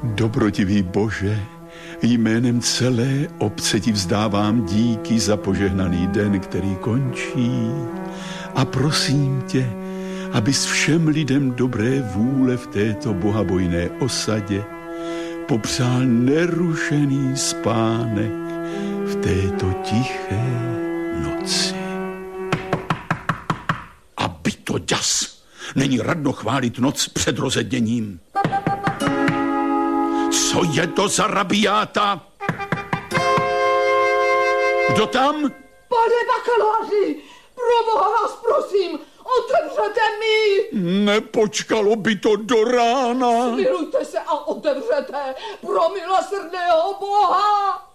Dobrotivý Bože, jménem celé obce ti vzdávám díky za požehnaný den, který končí. A prosím tě, abys všem lidem dobré vůle v této bohabojné osadě popřál nerušený spánek v této tiché noci. Aby to ďas! Není radno chválit noc před rozedněním. Co je to za rabiáta? Kdo tam? Pane bakaláři, pro Boha vás prosím, otevřete mi! Nepočkalo by to do rána. Smilujte se a otevřete pro milosrdného Boha!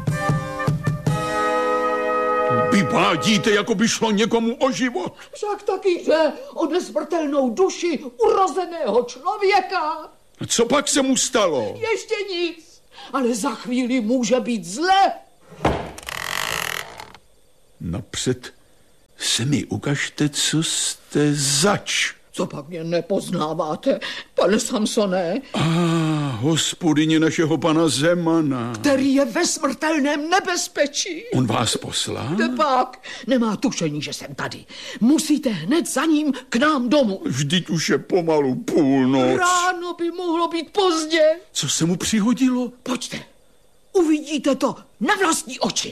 Vypádíte, jako by šlo někomu o život. Však taky jde o nesmrtelnou duši urozeného člověka. Co pak se mu stalo? Ještě nic, ale za chvíli může být zle. Napřed se mi ukažte, co jste zač. Co pak mě nepoznáváte, pane Samsone? Hospodyně našeho pana Zemana. Který je ve smrtelném nebezpečí. On vás poslal? Tepak, nemá tušení, že jsem tady. Musíte hned za ním k nám domů. Vždyť už je pomalu půlnoc. Ráno by mohlo být pozdě. Co se mu přihodilo? Pojďte, uvidíte to na vlastní oči.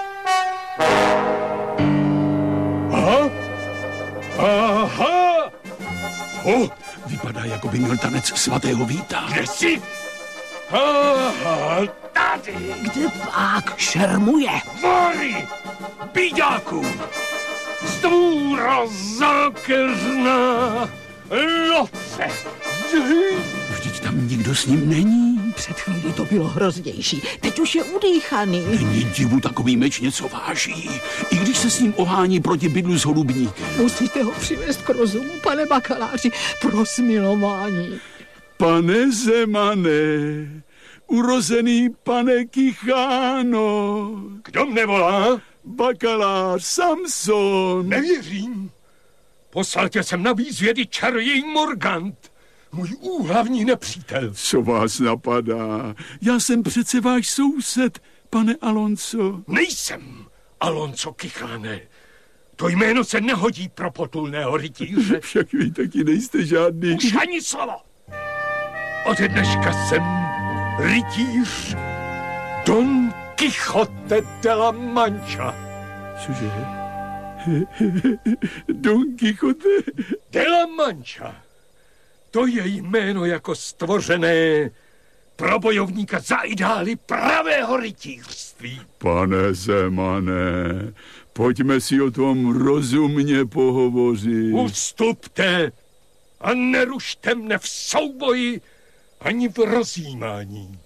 Aha! Vypadá, jako by měl tanec svatého Víta. Kde jsi? Aha, tady. Kde pak šermuje? Vory, bíďáků, stvůra zákeřná, loce, Vždyť tam nikdo s ním není. Před chvílí to bylo hroznější, teď už je udýchaný. Není divu, takový meč něco váží, i když se s ním ohání proti bydlu s holubníkem. Musíte ho přivést k rozumu, pane bakaláři, pro smilování. Pane Zemane, urozený pane Kicháno. Kdo mne volá? Bakalář Samson. Nevěřím. Poslal tě sem na výzvědy čaroděj Morgant, můj úhlavní nepřítel. Co vás napadá? Já jsem přece váš soused, pane Alonso. Nejsem Alonso Kicháne. To jméno se nehodí pro potulného rytíře. Však vy taky nejste žádný... Už ani slovo. Ode dneška jsem rytíř Don Quixote de la Mancha. Cože? Don Quixote de la Mancha. To je jméno jako stvořené pro bojovníka za ideály pravého rytířství. Pane Zemane, pojďme si o tom rozumně pohovořit. Ustupte a nerušte mne v souboji ani v rozjímání.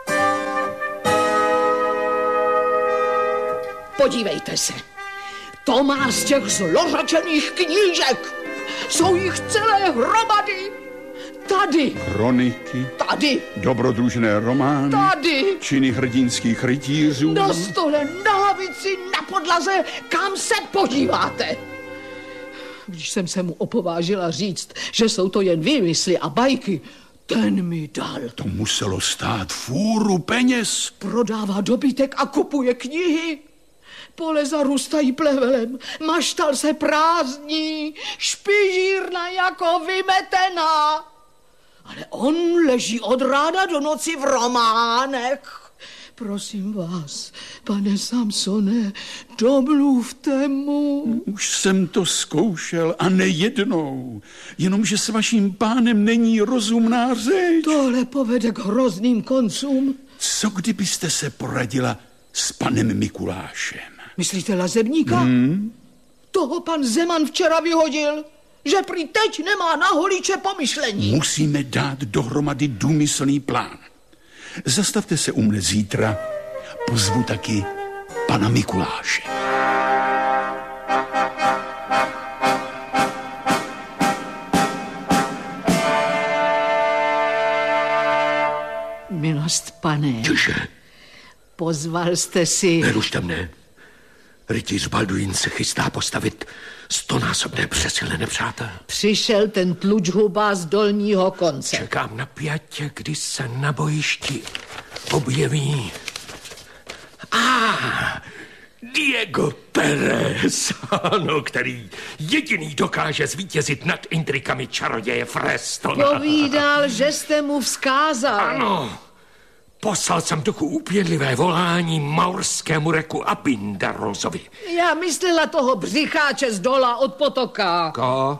Podívejte se, to má z těch zlořečených knížek. Jsou jich celé hromady. Tady. Kroniky. Tady. Dobrodružné romány. Tady. Činy hrdinských rytířů. Na stole, na lavici, na podlaze, kam se podíváte. Když jsem se mu opovážila říct, že jsou to jen výmysly a bajky, ten mi dal. To muselo stát fůru peněz. Prodává dobytek a kupuje knihy. Pole zarůstají plevelem, maštal se prázdní, špižírna jako vymetená. Ale on leží od rána do noci v románech. Prosím vás, pane Samsone, domluvte mu. Už jsem to zkoušel a nejednou. Jenomže s vaším pánem není rozumná řeč. Tohle povede k hrozným koncům. Co kdybyste se poradila s panem Mikulášem? Myslíte lazebníka? Toho pan Zeman včera vyhodil, že prý teď nemá na holiče pomyšlení. Musíme dát dohromady důmyslný plán. Zastavte se u mne zítra, pozvu taky pana Mikuláše. Milost, pane. Cože? Pozval jste si... Nerušte mne. Rytíř Balduín se chystá postavit 100násobné přesile nepřátel. Přišel ten tlučhuba z dolního konce. Čekám napjatě, kdy se na bojišti objeví... Diego Pérez, ano, který jediný dokáže zvítězit nad intrikami čaroděje Frestona. Povídal, že jste mu vzkázal. Ano, poslal jsem duchu úpěnlivé volání maurskému reku Abindarozovi. Já myslela toho břicháče z dola od potoka. Ko?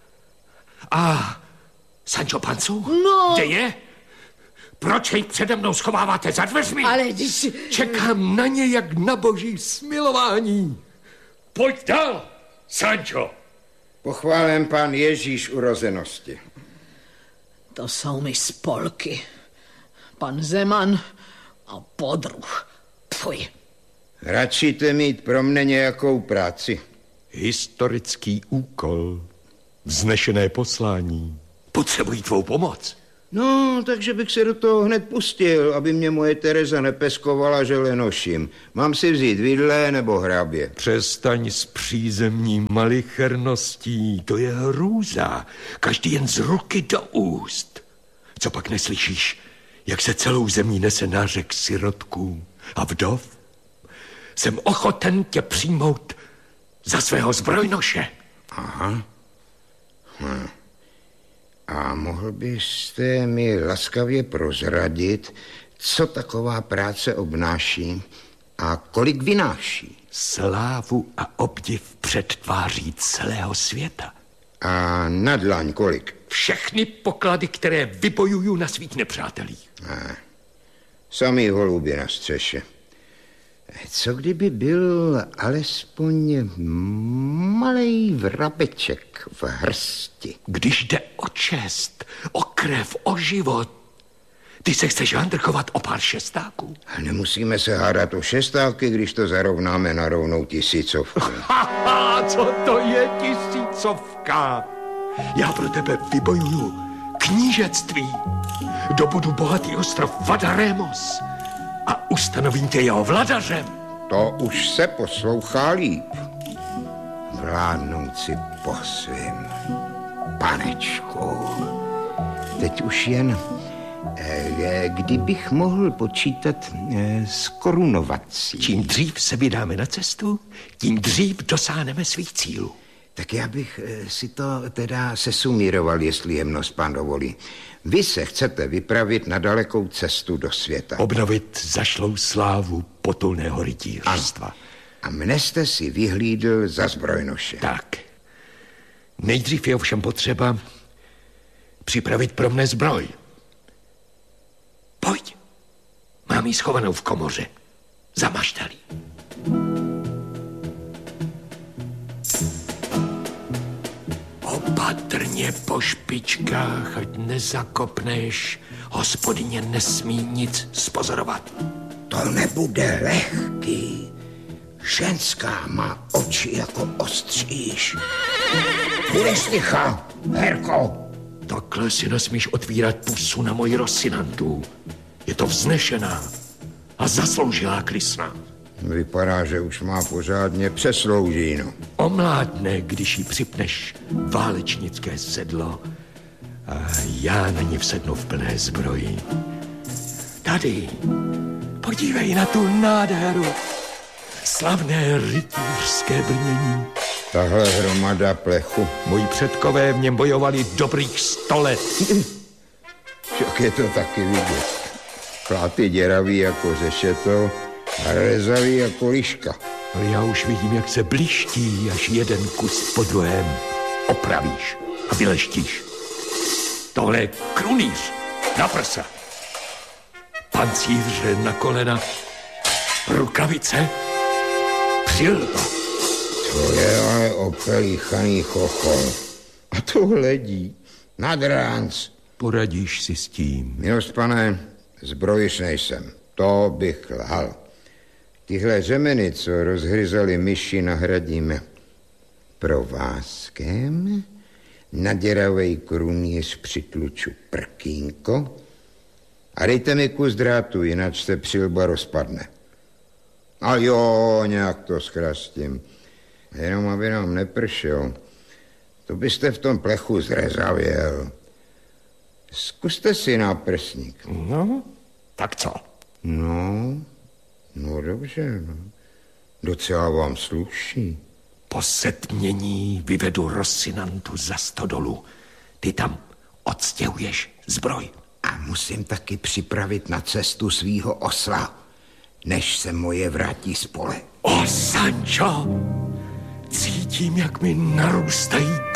Sancho Panza? No. Kde je? Proč jej přede mnou schováváte za dveřmi? Ale když... Čekám na ně jak na boží smilování. Pojď dál, Sancho. Pochválen pán Ježíš urozenosti. To jsou mi spolky. Pan Zeman a podruh. Pfuj. Radšíte mít pro mne nějakou práci. Historický úkol. Vznešené poslání. Potřebují tvou pomoc. No, takže bych se do toho hned pustil, aby mě moje Tereza nepeskovala, že lenoším. Mám si vzít vidle nebo hrabě? Přestaň s přízemní malicherností, to je hrůza. Každý jen z ruky do úst. Co pak neslyšíš, jak se celou zemí nese nářek sirotků a vdov? Jsem ochoten tě přijmout za svého zbrojnoše. Aha. A mohl byste mi laskavě prozradit, co taková práce obnáší a kolik vynáší? Slávu a obdiv před tváří celého světa. A na dlaň kolik? Všechny poklady, které vybojuju na svých nepřátelích. Samý holuby na střeše. Co kdyby byl alespoň malej vrabeček v hrsti? Když jde o čest, o krev, o život, ty se chceš handrkovat o pár šestáků? Nemusíme se hádat o šestáky, když to zarovnáme na rovnou tisícovku. Co to je tisícovka? Já pro tebe vybojuju knížectví. Dobudu bohatý ostrov Vadaremos a ustanovím tě jeho vladařem. To už se poslouchá líp. Vládnout si po svým, panečku. Teď už jen, kdybych mohl počítat s korunovací. Čím dřív se vydáme na cestu, tím dřív dosáhneme svých cílů. Tak já bych si to teda sesumíroval, jestli jemnost pán dovolí. Vy se chcete vypravit na dalekou cestu do světa. Obnovit zašlou slávu potulného rytířstva. A mne jste si vyhlídl za zbrojnoše. Tak. Nejdřív je ovšem potřeba připravit pro mne zbroj. Pojď. Mám ji schovanou v komoře. Za maštalí. Opatrně po špičkách, ať nezakopneš. Hospodyně nesmí nic spozorovat. To nebude lehký. Ženská má oči jako ostříž. Budeš ticha, Herko. Takhle si nesmíš otvírat pusu na moji Rosinantu. Je to vznešená a zasloužilá klysna. Vypadá, že už má pořádně přesloužíno. Omládne, když jí připneš válečnické sedlo a já na ní vsednu v plné zbroji. Tady, podívej na tu nádheru. Slavné rytířské brnění. Tahle hromada plechu. Moji předkové v něm bojovali dobrých 100 let. Však je to taky vidět. Pláty děravý jako řešeto a rezavý jako liška. Ale já už vidím, jak se bliští, až jeden kus po druhém opravíš a vyleštíš. Tohle je krunýř na prsa. Pancíře na kolena, rukavice, přilba. To je ale opelíchaný chochol. A to hledí. Nad ránc. Poradíš si s tím. Milost pane, zbrojiš nejsem. To bych lhal. Tyhle řemeny, co rozhryzali myši, nahradíme provázkem. Na děravej krunýř přitluču prkínko a dejte mi kus drátu, jinak se přilba rozpadne. A jo, nějak to zkrastím. Jenom aby nám nepršel. To byste v tom plechu zrezavěl. Zkuste si náprsník. No, tak co? No dobře, no. Docela vám sluší. Po setmění vyvedu Rocinantu za stodolu. Ty tam odstěhuješ zbroj. A musím taky připravit na cestu svýho osla, než se moje vrátí z pole. O, Sancho, cítím, jak mi narůstají